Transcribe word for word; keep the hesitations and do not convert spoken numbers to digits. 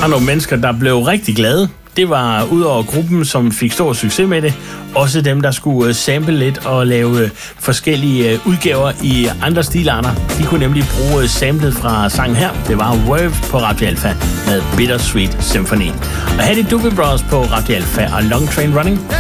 Og nogle mennesker, der blev rigtig glade, det var udover gruppen, som fik stor succes med det, også dem, der skulle sample lidt og lave forskellige udgaver i andre stilarter. De kunne nemlig bruge samlet fra sangen her. Det var Wave på Radio Alpha med Bittersweet Symphony. Og her er det Doobie Brothers på Radio Alpha og Long Train Running.